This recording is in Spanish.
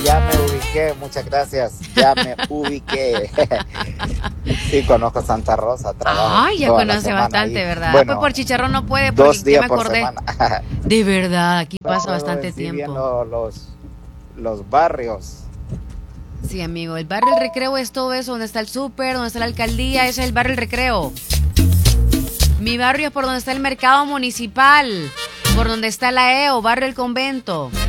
Ya me ubiqué, muchas gracias. Ya me ubiqué. Sí, conozco Santa Rosa, trabajo Ay, ya toda la conoce semana bastante, ahí. ¿verdad? Ah, pues Bueno, por chicharrón no puede, porque dos ya me días por acordé. semana. De verdad, aquí No pasa puedo bastante decir bien tiempo. los barrios. Sí, amigo, el barrio El Recreo es todo eso, donde está el súper, donde está la alcaldía, ese es el barrio El Recreo. Mi barrio es por donde está el mercado municipal, por donde está la EO, barrio El Convento.